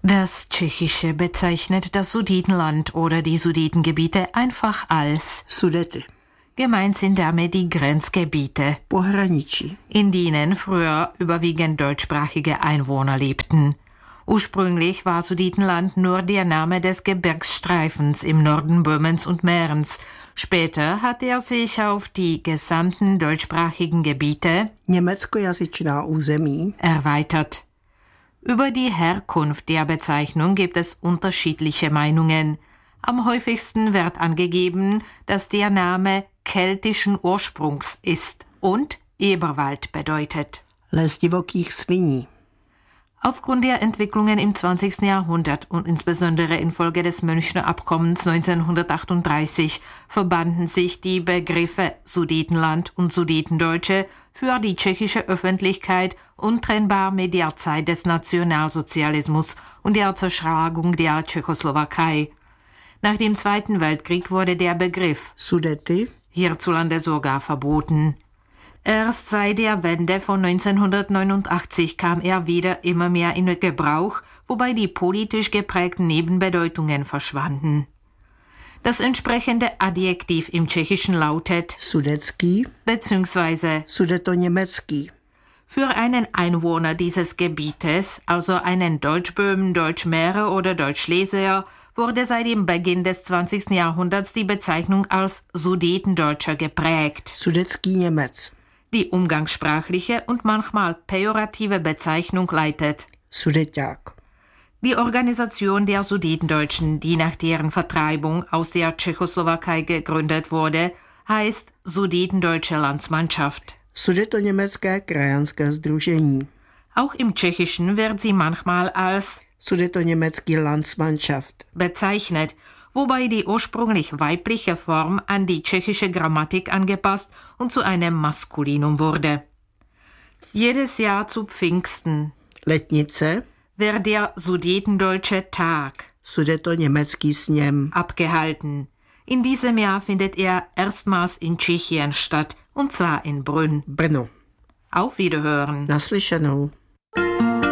Das Tschechische bezeichnet das Sudetenland oder die Sudetengebiete einfach als Sudety. Gemeint sind damit die Grenzgebiete, Pohraničí. in denen früher überwiegend deutschsprachige Einwohner lebten. Ursprünglich war Sudetenland nur der Name des Gebirgsstreifens im Norden Böhmens und Mährens. Später hat er sich auf die gesamten deutschsprachigen Gebiete Německojazyčná území erweitert. Über die Herkunft der Bezeichnung gibt es unterschiedliche Meinungen. Am häufigsten wird angegeben, dass der Name keltischen Ursprungs ist und Eberwald bedeutet. les divokých sviní. Aufgrund der Entwicklungen im 20. Jahrhundert und insbesondere infolge des Münchner Abkommens 1938 verbanden sich die Begriffe Sudetenland und Sudetendeutsche für die tschechische Öffentlichkeit untrennbar mit der Zeit des Nationalsozialismus und der Zerschlagung der Tschechoslowakei. Nach dem Zweiten Weltkrieg wurde der Begriff Sudety hierzulande sogar verboten. Erst seit der Wende von 1989 kam er wieder immer mehr in Gebrauch, wobei die politisch geprägten Nebenbedeutungen verschwanden. Das entsprechende Adjektiv im Tschechischen lautet sudecký, bzw. sudetoněmecký. für einen Einwohner dieses Gebietes, also einen Deutschböhmen, Deutschmährer oder Deutschschlesier, wurde seit dem Beginn des 20. Jahrhunderts die Bezeichnung als Sudetendeutscher geprägt. Sudecký Němec. Die umgangssprachliche und manchmal pejorative Bezeichnung leitet Sudeťák. Die Organisation der Sudetendeutschen, die nach deren Vertreibung aus der Tschechoslowakei gegründet wurde, heißt Sudetendeutsche Landsmannschaft. Sudetoněmecké krajanské sdružení. Auch im Tschechischen wird sie manchmal als Sudetoněmecký Landsmannschaft. bezeichnet, wobei die ursprünglich weibliche Form an die tschechische Grammatik angepasst und zu einem Maskulinum wurde. Jedes Jahr zu Pfingsten Letnice, wird der Sudetendeutsche Tag Sudetoněmecký sněm. abgehalten. In diesem Jahr findet er erstmals in Tschechien statt, und zwar in Brünn. Brno. Auf Wiederhören. Naslyšenou.